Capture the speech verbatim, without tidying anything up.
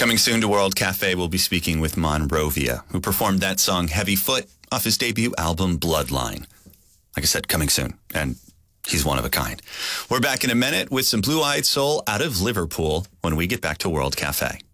Coming soon to World Cafe, we'll be speaking with Monrovia, who performed that song Heavy Foot off his debut album Bloodline. Like I said, coming soon, and he's one of a kind. We're back in a minute with some Blue Eyed Soul out of Liverpool when we get back to World Cafe.